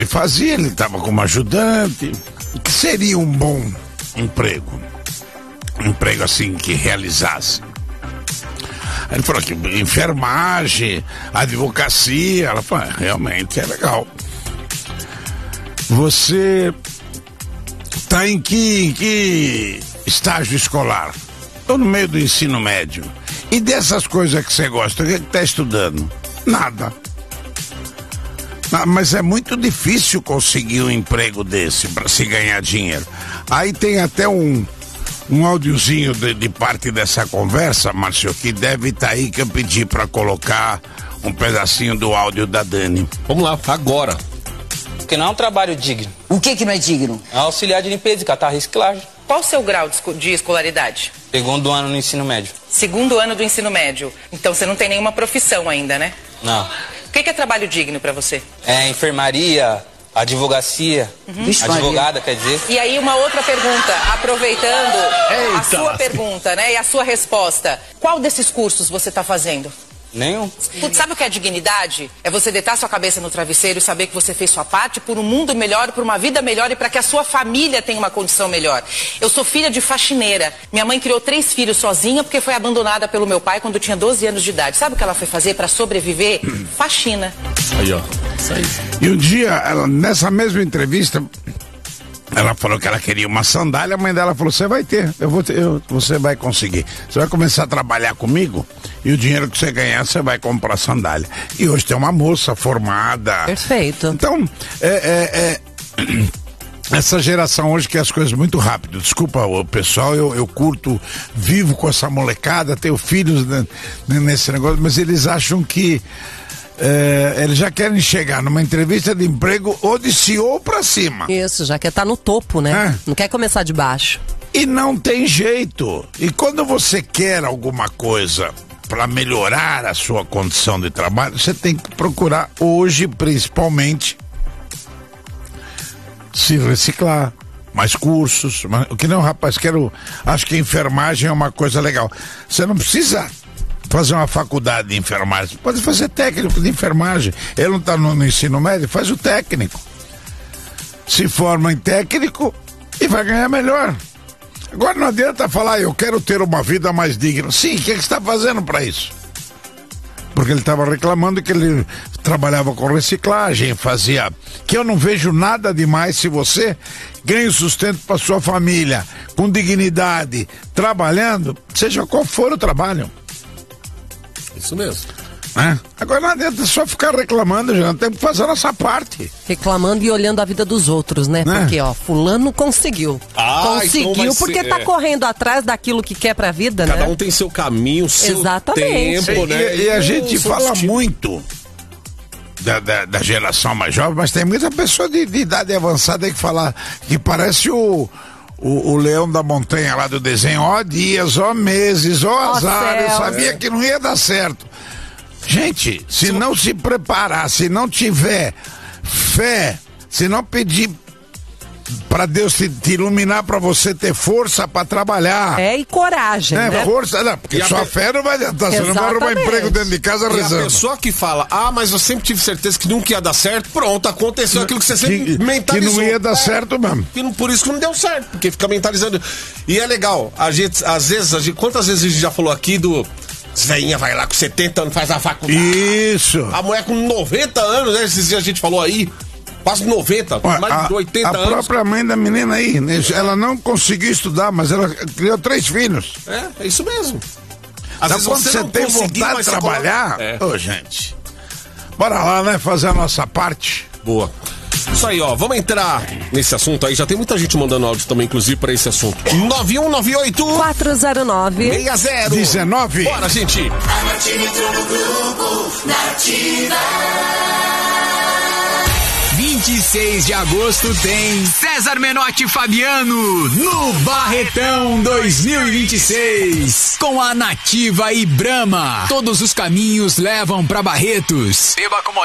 ele fazia, ele estava como ajudante. O que seria um bom emprego? Um emprego assim que realizasse. Aí ele falou que enfermagem, advocacia. Ela falou, realmente é legal. Você está em que estágio escolar? Estou no meio do ensino médio. E dessas coisas que você gosta, o que está estudando? Nada. Mas é muito difícil conseguir um emprego desse para se ganhar dinheiro. Aí tem até um áudiozinho de parte dessa conversa, Márcio, que deve estar aí, que eu pedi para colocar um pedacinho do áudio da Dani. Vamos lá, agora. Porque não é um trabalho digno. O que não é digno? É auxiliar de limpeza e catar reciclagem. Qual o seu grau de escolaridade? Segundo ano no ensino médio. Segundo ano do ensino médio. Então você não tem nenhuma profissão ainda, né? Não. O que é trabalho digno pra você? É enfermaria, advocacia, advogada, quer dizer. E aí uma outra pergunta, aproveitando a sua pergunta, né, e a sua resposta. Qual desses cursos você tá fazendo? Nenhum. Sabe o que é dignidade? É você deitar sua cabeça no travesseiro e saber que você fez sua parte por um mundo melhor, por uma vida melhor e para que a sua família tenha uma condição melhor. Eu sou filha de faxineira. Minha mãe criou 3 filhos sozinha porque foi abandonada pelo meu pai quando tinha 12 anos de idade. Sabe o que ela foi fazer para sobreviver? Faxina. Aí, ó. Isso aí. E um dia, nessa mesma entrevista, ela falou que ela queria uma sandália. A mãe dela falou, você vai ter, você vai conseguir. Você vai começar a trabalhar comigo e o dinheiro que você ganhar, você vai comprar sandália. E hoje tem uma moça formada. Perfeito. Então, essa geração hoje quer as coisas muito rápido. Desculpa o pessoal, eu curto, vivo com essa molecada, tenho filhos nesse negócio, mas eles acham que eles já querem chegar numa entrevista de emprego ou de CEO pra cima. Isso, já quer estar no topo, né? Não quer começar de baixo. E não tem jeito. E quando você quer alguma coisa para melhorar a sua condição de trabalho, você tem que procurar hoje, principalmente, se reciclar, mais cursos. O que não, rapaz, acho que a enfermagem é uma coisa legal. Você não precisa fazer uma faculdade de enfermagem, pode fazer técnico de enfermagem. Ele não está no ensino médio, faz o técnico. Se forma em técnico e vai ganhar melhor. Agora não adianta falar, eu quero ter uma vida mais digna. Sim, o que você está fazendo para isso? Porque ele estava reclamando que ele trabalhava com reciclagem, fazia... Que eu não vejo nada demais se você ganha o sustento para sua família, com dignidade, trabalhando, seja qual for o trabalho. Isso mesmo. Agora não adianta só ficar reclamando, já temos que fazer a nossa parte. Reclamando e olhando a vida dos outros, né? Porque, ó, fulano conseguiu. Conseguiu então porque tá correndo atrás daquilo que quer pra vida, né? Cada um tem seu caminho, seu tempo, né? E a gente fala muito da geração mais jovem, mas tem muita pessoa de idade avançada aí que fala que parece o leão da montanha lá do desenho, ó dias, ó meses, ó azar, eu sabia que não ia dar certo. Gente, se não se preparar, se não tiver fé, se não pedir para Deus te iluminar, para você ter força para trabalhar. E coragem, né? Força, não, porque sua fé não vai adiantar, você não vai arrumar emprego dentro de casa rezando. E a pessoa que fala, mas eu sempre tive certeza que nunca ia dar certo, pronto, aconteceu aquilo que você sempre mentalizou. Que não ia dar certo mesmo. Por isso que não deu certo, porque fica mentalizando. E é legal, a gente, às vezes, quantas vezes a gente já falou aqui do... Veinha vai lá com 70 anos, faz a faculdade. Isso. A mulher com 90 anos, né? Esses dias a gente falou aí, quase 90, mais de 80 anos. A própria mãe da menina aí, ela não conseguiu estudar, mas ela criou 3 filhos. É isso mesmo. Às vezes quando você tem vontade de trabalhar, gente, bora lá, né? Fazer a nossa parte. Boa. Isso aí, ó, vamos entrar nesse assunto aí. Já tem muita gente mandando áudio também, inclusive, pra esse assunto. 9198-409-6019. Bora, gente! A Nativa entrou no grupo Nativa. 26 de agosto tem César Menotti e Fabiano no Barretão 2026 com a Nativa e Brahma. Todos os caminhos levam pra Barretos. Beba com